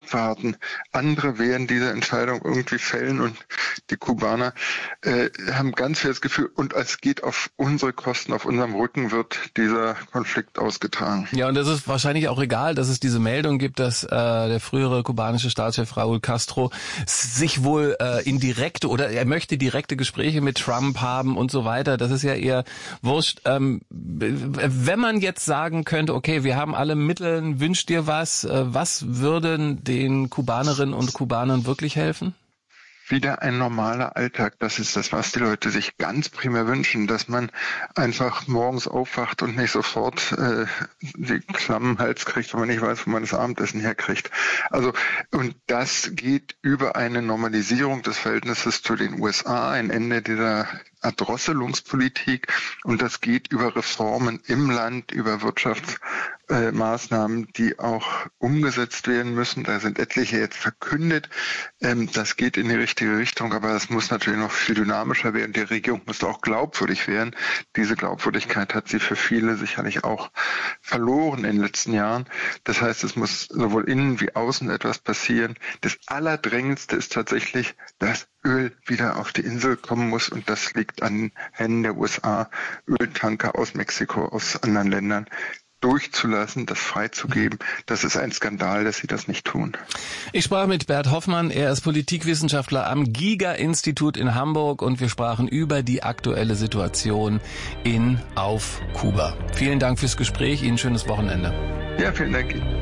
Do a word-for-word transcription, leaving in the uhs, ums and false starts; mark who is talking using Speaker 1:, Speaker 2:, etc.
Speaker 1: abwarten. Andere werden diese Entscheidung irgendwie fällen und die Kubaner äh, haben ganz viel das Gefühl, und es geht auf unsere Kosten, auf unserem Rücken wird dieser Konflikt ausgetragen.
Speaker 2: Ja, und das ist wahrscheinlich auch egal, dass es diese Meldung gibt, dass äh, der frühere kubanische Staatschef Raúl Castro sich wohl äh, in direkte oder er möchte direkte Gespräche mit Trump haben und so weiter. Das ist ja eher wurscht. Ähm, wenn man jetzt sagen könnte, okay, wir haben alle Mittel, wünsch dir was, äh, was würden den Kubanerinnen und Kubanern wirklich helfen?
Speaker 1: Wieder ein normaler Alltag, das ist das, was die Leute sich ganz primär wünschen, dass man einfach morgens aufwacht und nicht sofort äh, die Klammen im Hals kriegt, wenn man nicht weiß, wo man das Abendessen herkriegt. Also, und das geht über eine Normalisierung des Verhältnisses zu den U S A, ein Ende dieser Erdrosselungspolitik, und das geht über Reformen im Land, über Wirtschaftsmaßnahmen, äh, die auch umgesetzt werden müssen. Da sind etliche jetzt verkündet. Ähm, das geht in die richtige Richtung, aber es muss natürlich noch viel dynamischer werden. Die Regierung muss auch glaubwürdig werden. Diese Glaubwürdigkeit hat sie für viele sicherlich auch verloren in den letzten Jahren. Das heißt, es muss sowohl innen wie außen etwas passieren. Das Allerdrängendste ist tatsächlich, dass Öl wieder auf die Insel kommen muss, und das liegt an Händen der U S A, Öltanker aus Mexiko, aus anderen Ländern durchzulassen, das freizugeben. Das ist ein Skandal, dass sie das nicht tun.
Speaker 2: Ich sprach mit Bert Hoffmann, er ist Politikwissenschaftler am Giga-Institut in Hamburg, und wir sprachen über die aktuelle Situation in auf Kuba. Vielen Dank fürs Gespräch, Ihnen schönes Wochenende.
Speaker 1: Ja, vielen Dank Ihnen.